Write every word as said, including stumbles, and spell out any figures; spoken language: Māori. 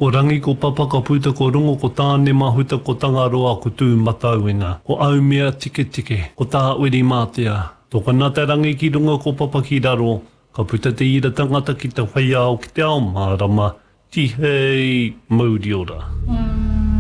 Ko rangi ko papa ka puta ko rungo ko tāne mahuta ko tangaroa ko tū matauina. Ko au mea tike tike, ko tā uri mātea. Tōka nā te rangi ki runga ko papa ki raro, ka puta te ira tangata ki te whaiao ki te ao mārama, ti hei mauri ora. Mm.